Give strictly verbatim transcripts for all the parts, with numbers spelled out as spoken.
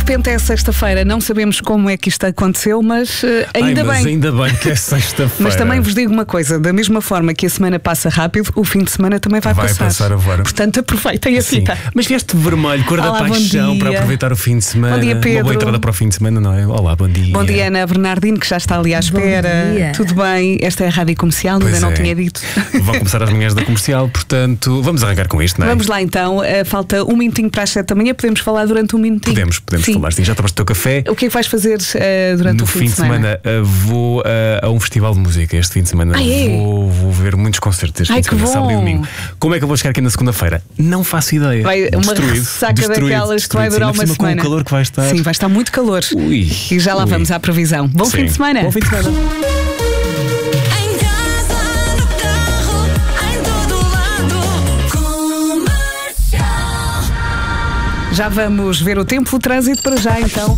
repente é sexta-feira, não sabemos como é que isto aconteceu, mas uh, ainda Ai, mas bem. ainda bem que é sexta-feira. Mas também vos digo uma coisa, da mesma forma que a semana passa rápido, o fim de semana também vai, vai passar. passar a voar. Portanto, aproveitem a Sim. fita. Mas vieste de vermelho, cor da Olá, bom paixão, dia. para aproveitar o fim de semana. Bom dia, Pedro. Uma boa entrada para o fim de semana, não é? Olá, bom dia. Bom dia, Ana Bernardino, que já está ali à espera. dia. Tudo bem? Esta é a Rádio Comercial, Pois ainda não é. tinha dito. Vão começar as manhãs da comercial, portanto, vamos arrancar com isto, não é? Vamos lá então, uh, falta um minutinho para as sete da manhã, podemos falar durante um minutinho. Podemos, podemos Sim. falar sim. Já tomaste o teu café? O que é que vais fazer uh, durante No o fim, fim de semana, uh, vou uh, a um festival de música este fim de semana. Ah, é? vou, vou ver muitos concertos este Ai, fim de semana, que sábado e bom. domingo. Como é que eu vou chegar aqui na segunda-feira? Não faço ideia. Vai uma Destruído, ressaca destruído, daquelas que vai destruído. durar Sim, uma ainda por cima, semana. Com o calor que vai estar. Sim, vai estar muito calor. Ui, E já lá ui. vamos à previsão. Bom Sim. fim de semana. Bom fim de semana. Em casa, no carro, em todo lado. Comercial. Já vamos ver o tempo, o trânsito para já então.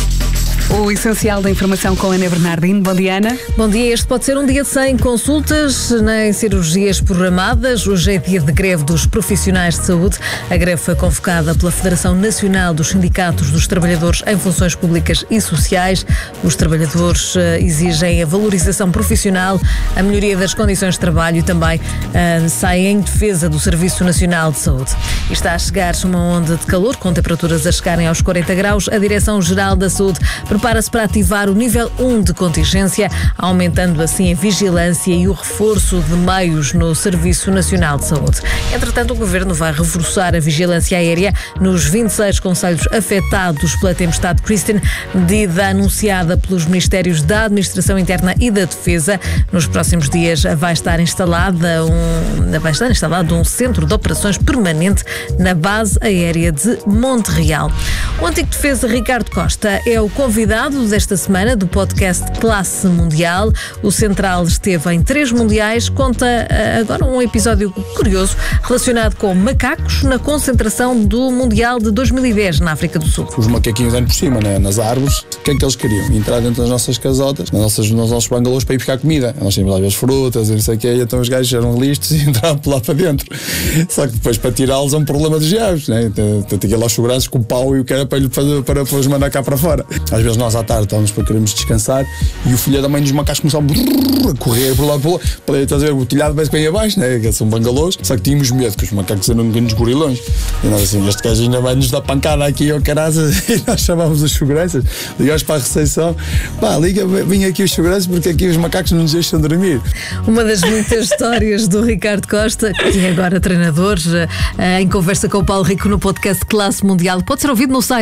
O essencial da informação com a Ana Bernardino. Bom dia, Ana. Bom dia, este pode ser um dia sem consultas nem cirurgias programadas. Hoje é dia de greve dos profissionais de saúde. A greve foi convocada pela Federação Nacional dos Sindicatos dos Trabalhadores em Funções Públicas e Sociais. Os trabalhadores uh, exigem a valorização profissional, a melhoria das condições de trabalho e também uh, saem em defesa do Serviço Nacional de Saúde. E está a chegar uma onda de calor, com temperaturas a chegarem aos quarenta graus. A Direção-Geral da Saúde prepara-se para ativar o nível um de contingência, aumentando assim a vigilância e o reforço de meios no Serviço Nacional de Saúde. Entretanto, o Governo vai reforçar a vigilância aérea nos vinte e seis concelhos afetados pela tempestade Kristen, medida anunciada pelos Ministérios da Administração Interna e da Defesa. Nos próximos dias vai estar instalada um, vai estar instalado um centro de operações permanente na base aérea de Monte Real. O antigo defesa Ricardo Costa é o convidado desta semana do podcast Classe Mundial. O central esteve em três mundiais, conta uh, agora um episódio curioso relacionado com macacos na concentração do Mundial de dois mil e dez na África do Sul. Os macaquinhos andam por cima, né? Nas árvores. O que é que eles queriam? Entrar dentro das nossas casotas, nas nossas, nos nossos bangalôs para ir buscar comida. Nós tínhamos lá as frutas e não sei o que, e então os gajos eram listos e entravam por lá para dentro. Só que depois para tirá-los é um problema dos diabos, né? Então tinha lá os seguranças com o pau e o que era para, para, para, para os mandar cá para fora. Às vezes nós à tarde estávamos para queremos descansar e o filho da mãe dos macacos começava a correr por lá, por lá, para estás a ver, o telhado parece que vem abaixo, né? Que são bangalôs, só que tínhamos medo, que os macacos eram uns gorilões. E nós assim, este gajo ainda vai nos dar pancada aqui, ó caraças, e nós chamávamos os seguranças, ligámos para a recepção, pá, liga, vem aqui os seguranças porque aqui os macacos não nos deixam dormir. Uma das muitas histórias do Ricardo Costa, que é agora treinador, em conversa com o Paulo Rico no podcast Classe Mundial, pode ser ouvido no site